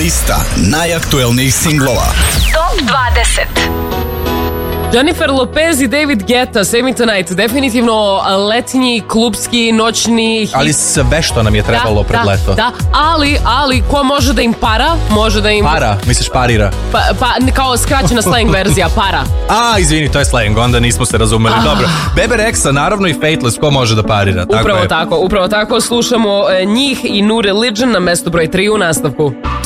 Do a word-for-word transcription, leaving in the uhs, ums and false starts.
Lista najaktuelnijih singlova. Top dvadeset. Jennifer Lopez i David Guetta, Save Me Tonight, definitivno letnji, klubski, noćni hit. Ali sve što nam je trebalo da, pred da, leto. Da, ali, ali, ko može da im para, može da im... Para, misliš parira? Pa, pa kao skraćena slang verzija, para. A, izvini, to je slang, onda nismo se razumeli. Ah. Dobro, Bebe Rexha, naravno i Fateless, ko može da parira? Tako upravo je. tako, upravo tako, slušamo njih i New Religion na mestu broj tri u nastavku.